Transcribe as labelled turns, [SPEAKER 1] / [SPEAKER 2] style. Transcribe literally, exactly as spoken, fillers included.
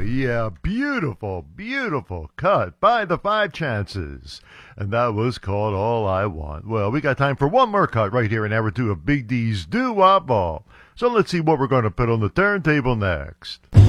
[SPEAKER 1] yeah, beautiful, beautiful cut by the Five Chances. And that was called All I Want. Well, we got time for one more cut right here in hour two of Big D's Doo Wop Ball. So let's see what we're going to put on the turntable next.